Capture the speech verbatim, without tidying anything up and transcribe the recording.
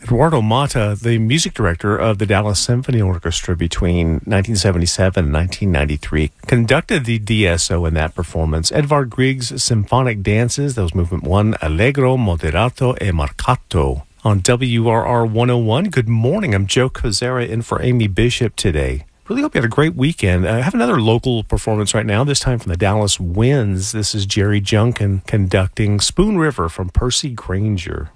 Eduardo Mata, the music director of the Dallas Symphony Orchestra between nineteen seventy-seven and nineteen ninety-three, conducted the D S O in that performance. Edvard Grieg's symphonic dances, that was movement one, Allegro, Moderato e Marcato. On W R R one oh one, good morning. I'm Joe Kozera in for Amy Bishop today. Really hope you had a great weekend. I have another local performance right now, this time from the Dallas Winds. This is Jerry Junkin conducting Spoon River from Percy Grainger.